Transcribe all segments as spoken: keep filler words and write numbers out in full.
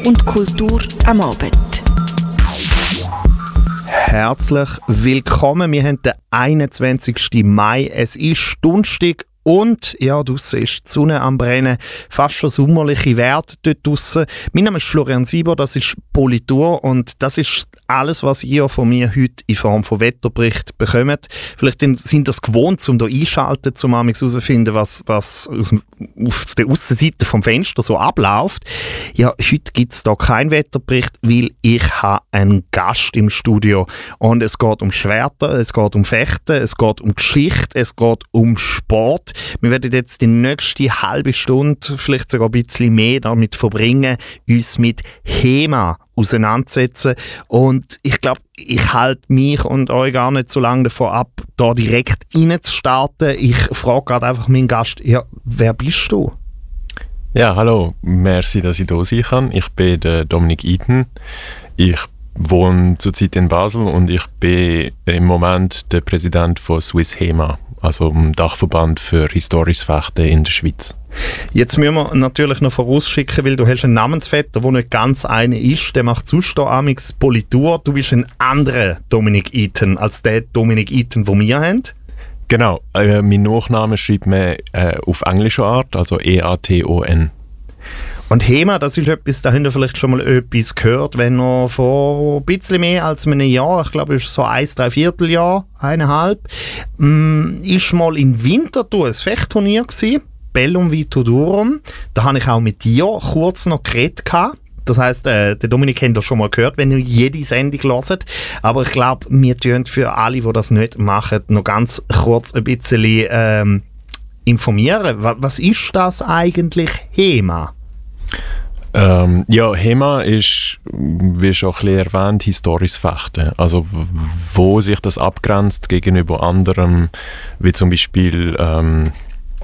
und Kultur am Abend. Herzlich willkommen. Wir haben den einundzwanzigsten Mai. Es ist Donnerstag und ja, draussen ist die Sonne am Brennen. Fast schon sommerliche Werte dort draussen. Mein Name ist Florian Sieber, das ist Politur und das ist alles, was ihr von mir heute in Form von Wetterbericht bekommt. Vielleicht sind das gewohnt, um hier einschalten, um herauszufinden, was, was aus dem, auf der Aussenseite vom Fenster so abläuft. Ja, heute gibt es da keinen Wetterbericht, weil ich habe einen Gast im Studio. Und es geht um Schwerter, es geht um Fechten, es geht um Geschichte, es geht um Sport. Wir werden jetzt die nächste halbe Stunde, vielleicht sogar ein bisschen mehr damit verbringen, uns mit HEMA auseinandersetzen. Und ich glaube, ich halte mich und euch gar nicht so lange davon ab, da direkt reinzustarten. Ich frage gerade einfach meinen Gast, ja, wer bist du? Ja, hallo, merci, dass ich hier sein kann. Ich bin der Dominik Eaton. Ich wohne zurzeit in Basel und ich bin im Moment der Präsident von Swiss HEMA, also dem Dachverband für historisches Fechten in der Schweiz. Jetzt müssen wir natürlich noch vorausschicken, weil du hast einen Namensvetter, der nicht ganz einer ist. Der macht sonst da amix Politur. Du bist ein anderer Dominik Eaton als der Dominik Eaton, den wir haben. Genau, äh, mein Nachname schreibt man äh, auf englische Art, also E A T O N. Und HEMA, das ist etwas, da habt ihr vielleicht schon mal etwas gehört, wenn noch vor ein bisschen mehr als einem Jahr, ich glaube, es ist so ein, drei Vierteljahr, eineinhalb, mh, ist mal in Winterthur ein Fechtturnier gewesen, Bellum Vito Durum. Da habe ich auch mit dir kurz noch geredet gehabt. Das heisst, äh, der Dominik hat das schon mal gehört, wenn ihr jede Sendung hört. Aber ich glaube, wir tun für alle, die das nicht machen, noch ganz kurz ein bisschen ähm, informieren. Was, was ist das eigentlich, HEMA? Ähm, ja, HEMA ist, wie schon ein bisschen erwähnt, historisches Fechten. Also wo sich das abgrenzt gegenüber anderem, wie zum Beispiel ähm,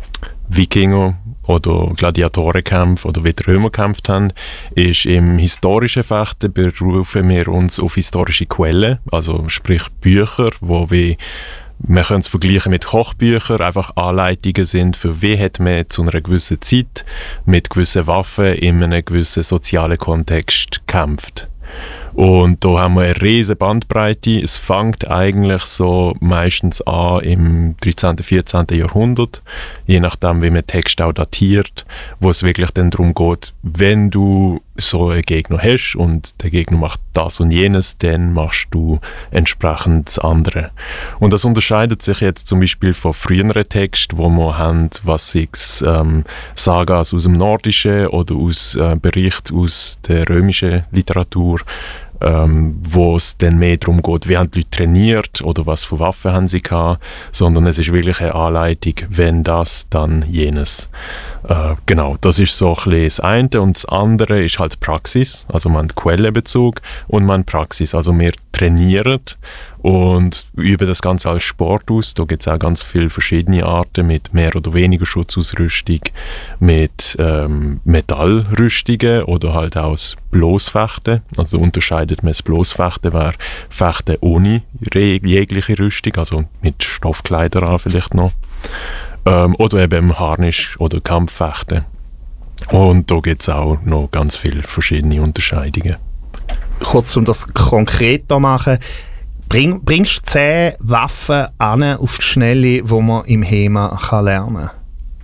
Wikinger oder Gladiatorenkämpfe oder wie die Römer gekämpft haben, ist im historischen Fechten berufen wir uns auf historische Quellen, also sprich Bücher, wo wir Man kann es vergleichen mit Kochbüchern, einfach Anleitungen sind, für wie hat man zu einer gewissen Zeit mit gewissen Waffen in einem gewissen sozialen Kontext gekämpft. Und da haben wir eine riesige Bandbreite. Es fängt eigentlich so meistens an im dreizehnten, vierzehnten Jahrhundert, je nachdem, wie man Text auch datiert, wo es wirklich dann darum geht, wenn du so einen Gegner hast und der Gegner macht das und jenes, dann machst du entsprechend das andere. Und das unterscheidet sich jetzt zum Beispiel von früheren Texten, wo wir haben, was sich ähm, Sagas aus dem Nordischen oder aus äh, Berichten aus der römischen Literatur, Ähm, wo es dann mehr darum geht, wie haben die Leute trainiert oder was für Waffen haben sie gehabt, sondern es ist wirklich eine Anleitung, wenn das, dann jenes. Äh, genau, das ist so ein bisschen das eine und das andere ist halt Praxis, also man hat Quellenbezug und man hat Praxis, also wir trainieren und üben das Ganze als Sport aus. Da gibt es auch ganz viele verschiedene Arten mit mehr oder weniger Schutzausrüstung, mit ähm, Metallrüstungen oder halt auch das Bloßfechten. Also unterscheidet man das Bloßfechten, wäre Fechten ohne jegliche Rüstung, also mit Stoffkleider an vielleicht noch. Ähm, oder eben Harnisch oder Kampffechten. Und da gibt es auch noch ganz viele verschiedene Unterscheidungen. Kurz, um das konkret zu machen, bring, bringst du zehn Waffen an auf die Schnelle, die man im HEMA kann lernen kann?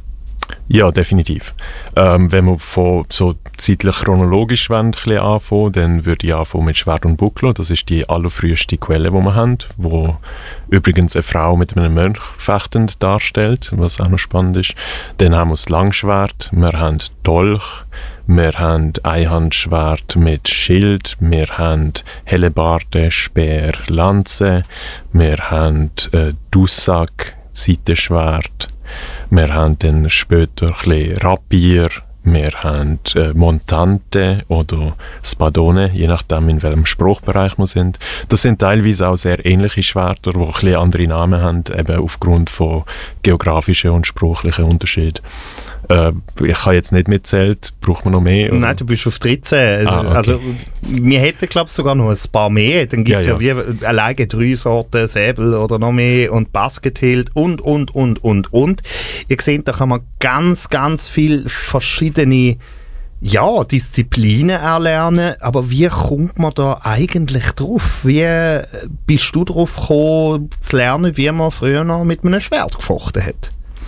Ja, definitiv. Ähm, wenn wir von so zeitlich chronologisch wollen, ein bisschen anfangen, dann würde ich anfangen mit Schwert und Buckler. Das ist die allerfrüheste Quelle, die wir haben, wo übrigens eine Frau mit einem Mönch fechtend darstellt, was auch noch spannend ist. Dann haben wir das Langschwert, wir haben Dolch, wir haben Einhandschwert mit Schild, wir haben Hellebarde, Speer, Lanze, wir haben äh, Dussack, Seitenschwert, wir haben dann später ein bisschen Rapier, wir haben äh, Montante oder Spadone, je nachdem in welchem Spruchbereich wir sind. Das sind teilweise auch sehr ähnliche Schwerter, die ein bisschen andere Namen haben, eben aufgrund von geografischen und sprachlichen Unterschieden. Äh, ich habe jetzt nicht mitzählt, braucht man noch mehr? Oder? Nein, du bist auf dreizehn. Ah, okay. Also, wir hätten, glaube ich, sogar noch ein paar mehr. Dann gibt es ja, ja. ja wie alleine drei Sorten Säbel oder noch mehr und Baskethild und, und, und, und, und. Ihr seht, da kann man ganz, ganz viele verschiedene ja, Disziplinen erlernen, aber wie kommt man da eigentlich drauf? Wie bist du drauf gekommen, zu lernen, wie man früher noch mit einem Schwert gefochten hat?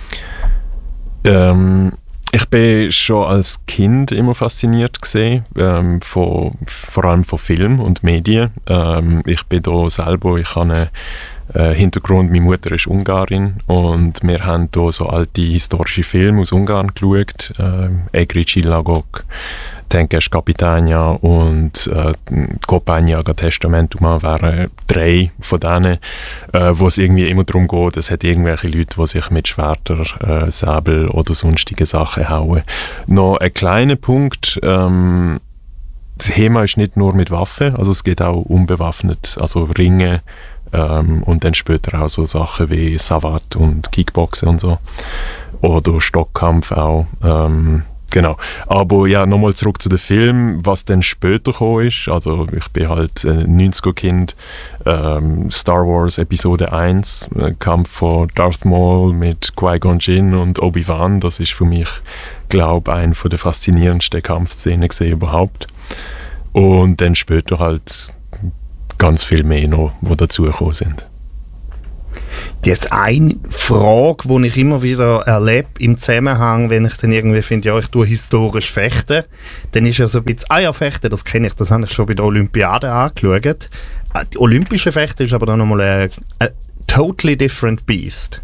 Ähm, ich bin schon als Kind immer fasziniert gewesen, ähm, von, vor allem von Film und Medien. Ähm, ich bin da selber, ich habe einen äh, Hintergrund, meine Mutter ist Ungarin und wir haben hier so alte historische Filme aus Ungarn geschaut, äh, Egri Csillagok, Tenkes Kapitania und äh, Kopányaga Testamentum wären drei von denen, äh, wo es irgendwie immer darum geht, es hat irgendwelche Leute, die sich mit Schwerter, äh, Säbel oder sonstigen Sachen hauen. Noch ein kleiner Punkt, ähm, das Thema ist nicht nur mit Waffen, also es geht auch unbewaffnet, also Ringe ähm, und dann später auch so Sachen wie Savate und Kickboxen und so oder Stockkampf auch. Ähm, Genau. Aber ja, nochmal zurück zu dem Film, was dann später gekommen ist. Also ich bin halt ein neunziger-Kind. Ähm, Star Wars Episode eins, Kampf von Darth Maul mit Qui-Gon Jinn und Obi-Wan. Das ist für mich, glaube ich, eine der faszinierendsten Kampfszenen gesehen überhaupt. Und dann später halt ganz viel mehr noch, die dazugekommen sind. Jetzt eine Frage, die ich immer wieder erlebe im Zusammenhang, wenn ich dann irgendwie finde, ja, ich tue historisch fechten, dann ist ja so ein bisschen, ah ja, Fechten, das kenne ich, das habe ich schon bei der Olympiade angeschaut. Die olympische Fechten ist aber dann nochmal ein, ein totally different beast.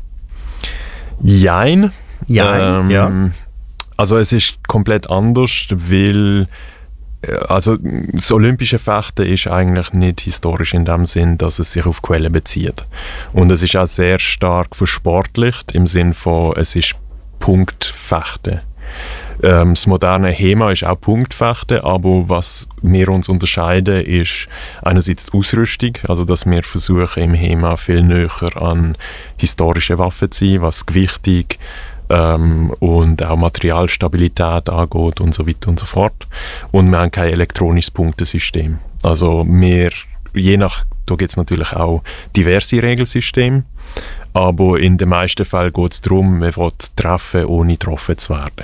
Jein. Jein, ähm, ja. Also es ist komplett anders, weil also das olympische Fechten ist eigentlich nicht historisch in dem Sinn, dass es sich auf Quellen bezieht. Und es ist auch sehr stark versportlicht, im Sinn von, es ist Punktfechten. Ähm, das moderne HEMA ist auch Punktfechten, aber was wir uns unterscheiden, ist einerseits die Ausrüstung, also dass wir versuchen im HEMA viel näher an historische Waffen zu sein, was Gewichtung Ähm, und auch Materialstabilität angeht und so weiter und so fort. Und wir haben kein elektronisches Punktesystem. Also wir, je nach, da gibt es natürlich auch diverse Regelsysteme, aber in den meisten Fällen geht es darum, man will treffen, ohne getroffen zu werden.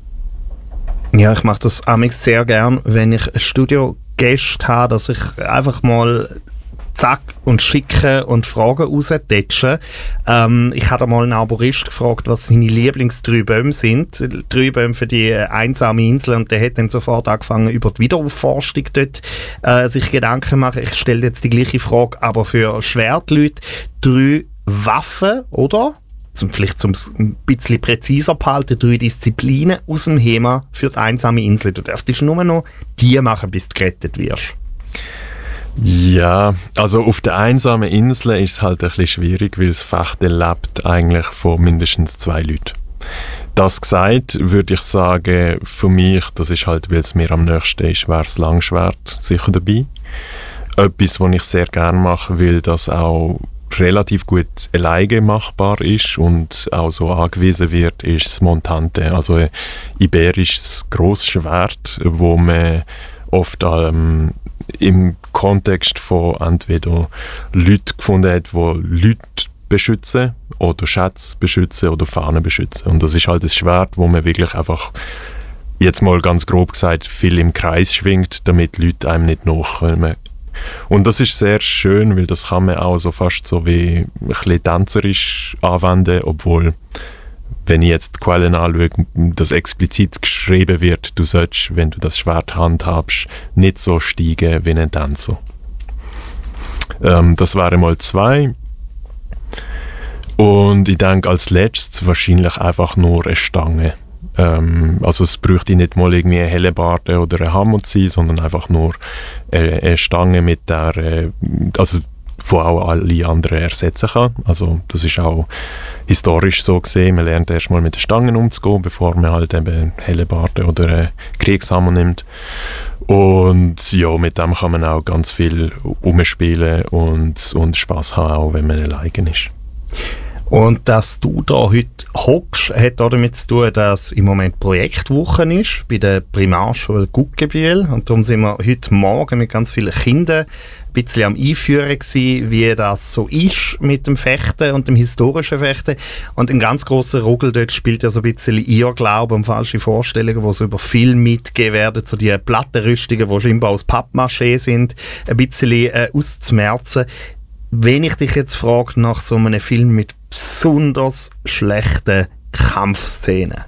Ja, ich mache das amigs sehr gern, wenn ich ein Studiogäste habe, dass ich einfach mal zack und schicken und Fragen raustätschen. Ähm, ich habe mal einen Arborist gefragt, was seine Lieblings-drei Bäume sind. Drei Bäume für die einsame Insel, und der hat dann sofort angefangen, über die Wiederaufforstung dort äh, sich Gedanken zu machen. Ich stelle jetzt die gleiche Frage, aber für Schwertleute. Drei Waffen, oder? Zum, vielleicht zum ein bisschen präziser behalten, drei Disziplinen aus dem HEMA für die einsame Insel. Du dürftest nur noch die machen, bis du gerettet wirst. Ja, also auf der einsamen Insel ist es halt ein bisschen schwierig, weil das Fechten lebt eigentlich von mindestens zwei Leuten. Das gesagt, würde ich sagen, für mich, das ist halt, weil es mir am nächsten ist, wäre das Langschwert sicher dabei. Etwas, was ich sehr gerne mache, weil das auch relativ gut alleine machbar ist und auch so angewiesen wird, ist das Montante, also ein iberisches grosses Schwert, wo man oft ähm, im Kontext von entweder Leuten gefunden hat, die Leute beschützen oder Schätze beschützen oder Fahnen beschützen. Und das ist halt das Schwert, wo man wirklich einfach, jetzt mal ganz grob gesagt, viel im Kreis schwingt, damit Leute einem nicht nachkommen. Und das ist sehr schön, weil das kann man auch so fast so wie ein bisschen tänzerisch anwenden, obwohl, wenn ich jetzt die Quellen anschaue, das explizit geschrieben wird, du sollst, wenn du das Schwert handhabst, nicht so steigen wie ein Tänzer. Ähm, das wären mal zwei. Und ich denke als letztes wahrscheinlich einfach nur eine Stange. Ähm, also es bräuchte nicht mal irgendwie eine Hellebarde oder ein Hammer zu sein, sondern einfach nur eine, eine Stange, mit der, äh, also wo auch alle anderen ersetzen kann. Also das ist auch historisch so gesehen. Man lernt erstmal mit den Stangen umzugehen, bevor man halt eben Hellebarde oder einen Kriegshammer nimmt. Und ja, mit dem kann man auch ganz viel umspielen und, und Spass haben, auch wenn man allein ist. Und dass du da heute hockst, hat auch damit zu tun, dass im Moment Projektwoche ist bei der Primarschule Guggenbühl. Und darum sind wir heute Morgen mit ganz vielen Kindern ein bisschen am Einführen gewesen, wie das so ist mit dem Fechten und dem historischen Fechten. Und ein ganz grosser Ruggel dort spielt ja so ein bisschen Irrglaube und falsche Vorstellungen, die so über Film mitgegeben werden, so die Plattenrüstungen, die scheinbar aus Pappmaché sind, ein bisschen äh, auszumerzen. Wenn ich dich jetzt frage nach so einem Film mit besonders schlechten Kampfszenen.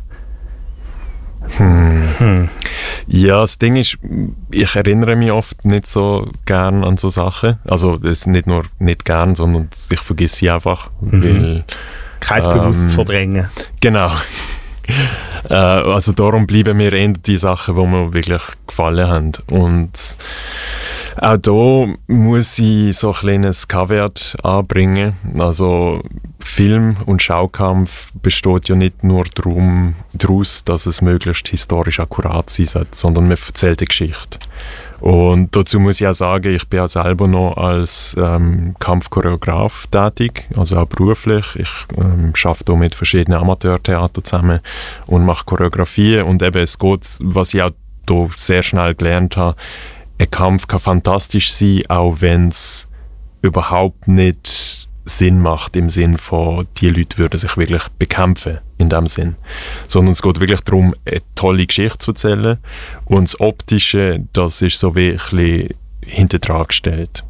Hm. Hm. Ja, das Ding ist, ich erinnere mich oft nicht so gern an so Sachen. Also es nicht nur nicht gern, sondern ich vergesse sie einfach. Mhm. Weil, Kein ähm, bewusstes Verdrängen. Genau. äh, also darum bleiben mir eher die Sachen, die mir wirklich gefallen haben. Und auch da muss ich so ein kleines Caveat anbringen. Also Film und Schaukampf besteht ja nicht nur darum, daraus, dass es möglichst historisch akkurat sein soll, sondern man erzählt eine Geschichte. Und dazu muss ich auch sagen, ich bin auch selber noch als ähm, Kampfchoreograf tätig, also auch beruflich. Ich ähm, arbeite hier mit verschiedenen Amateurtheatern zusammen und mache Choreografie. Und eben es geht, was ich auch hier sehr schnell gelernt habe, ein Kampf kann fantastisch sein, auch wenn es überhaupt nicht Sinn macht, im Sinn von, die Leute würden sich wirklich bekämpfen, in dem Sinn. Sondern es geht wirklich darum, eine tolle Geschichte zu erzählen. Und das Optische, das ist so wie ein bisschen hinten dran gestellt.